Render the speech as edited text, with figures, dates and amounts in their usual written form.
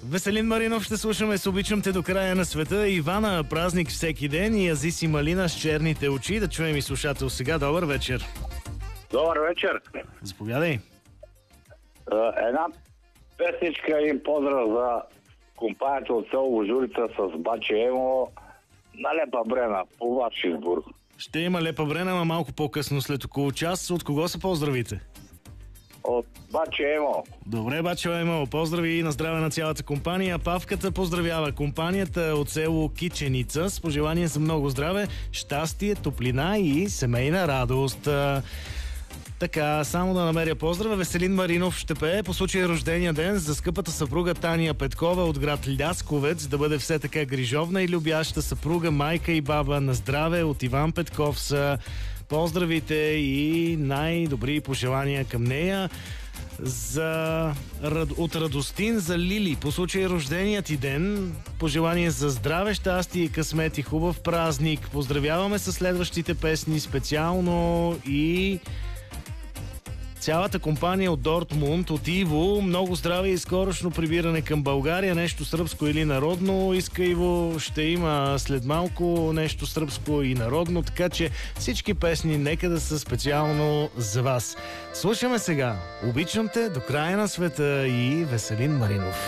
Веселин Маринов ще слушаме с "Обичам те до края на света". Ивана, "Празник всеки ден" и Азиси Малина с "Черните очи". Да чуем и слушател сега. Добър вечер. Добър вечер. Заповядай. Една песничка и поздрав за компанията от село Божурица с Баче Емо на Лепа Брена, по ваш избор. Ще има Лепа Брена, но малко по-късно, след около час. От кого са поздравите? От Баче Емо. Добре, Баче Емо, поздрави и на здраве на цялата компания. Павката поздравява компанията от село Киченица с пожелание за много здраве, щастие, топлина и семейна радост. Така, само да намеря поздрава. Веселин Маринов ще пее по случай рождения ден за скъпата съпруга Таня Петкова от град Лясковец. Да бъде все така грижовна и любяща съпруга, майка и баба. На здраве от Иван Петков са поздравите и най-добри пожелания към нея. От Радостин за Лили по случай рождения ти ден. Пожелание за здраве, щастие и късмет и хубав празник. Поздравяваме със следващите песни специално и цялата компания от Дортмунд, от Иво. Много здраве и скорошно прибиране към България. Нещо сръбско или народно иска Иво. Ще има след малко нещо сръбско и народно, така че всички песни нека да са специално за вас. Слушаме сега "Обичам те до края на света" и Веселин Маринов.